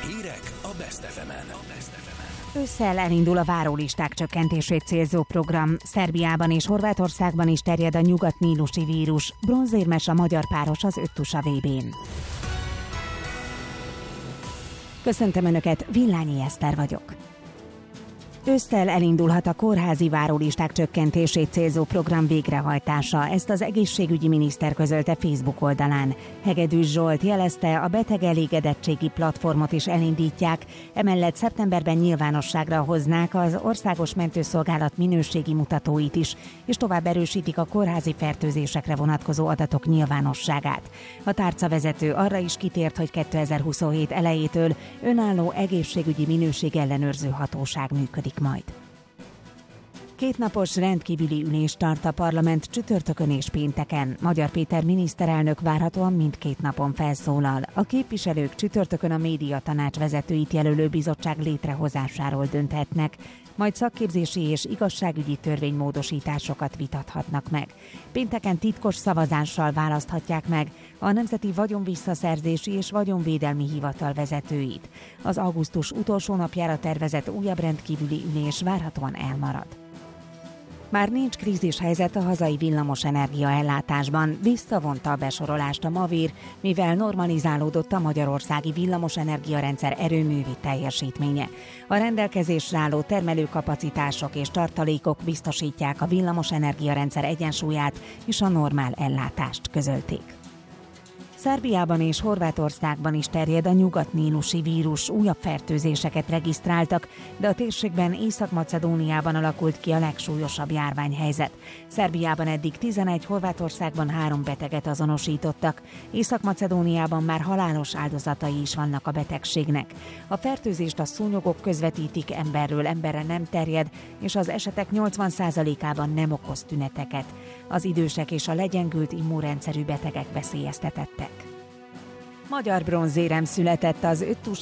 Hírek a Best FM-en. Ősszel elindul a várólisták csökkentését célzó program. Szerbiában és Horvátországban is terjed a nyugat-nílusi vírus. Bronzérmes a magyar páros az Öttusa VB-n. Köszöntöm Önöket, Villányi Eszter vagyok. Ősszel elindulhat a kórházi várólisták csökkentését célzó program végrehajtása, ezt az egészségügyi miniszter közölte Facebook oldalán. Hegedűs Zsolt jelezte, a beteg elégedettségi platformot is elindítják, emellett szeptemberben nyilvánosságra hoznák az Országos Mentőszolgálat minőségi mutatóit is, és tovább erősítik a kórházi fertőzésekre vonatkozó adatok nyilvánosságát. A tárcavezető arra is kitért, hogy 2027 elejétől önálló egészségügyi minőségellenőrző hatóság működik majd. Kétnapos rendkívüli ülést tart a parlament csütörtökön és pénteken. Magyar Péter miniszterelnök várhatóan mindkét napon felszólal. A képviselők csütörtökön a médiatanács vezetőit jelölő bizottság létrehozásáról dönthetnek, majd szakképzési és igazságügyi törvénymódosításokat vitathatnak meg. Pénteken titkos szavazással választhatják meg a Nemzeti Vagyonvisszaszerzési és Vagyonvédelmi Hivatal vezetőit. Az augusztus utolsó napjára tervezett újabb rendkívüli ülés várhatóan elmarad. Már nincs krízishelyzet a hazai villamosenergia ellátásban, visszavonta a besorolást a Mavír, mivel normalizálódott a magyarországi villamosenergiarendszer erőművi teljesítménye. A rendelkezésre álló termelőkapacitások és tartalékok biztosítják a villamosenergiarendszer egyensúlyát és a normál ellátást, közölték. Szerbiában és Horvátországban is terjed a nyugat-nílusi vírus, újabb fertőzéseket regisztráltak, de a térségben Észak-Macedóniában alakult ki a legsúlyosabb járványhelyzet. Szerbiában eddig 11, Horvátországban 3 beteget azonosítottak. Észak-Macedóniában már halálos áldozatai is vannak a betegségnek. A fertőzést a szúnyogok közvetítik, emberről emberre nem terjed, és az esetek 80%-ában nem okoz tüneteket. Az idősek és a legyengült immunrendszerű betegek veszélyeztetettek. Magyar bronzérem született az Öttusa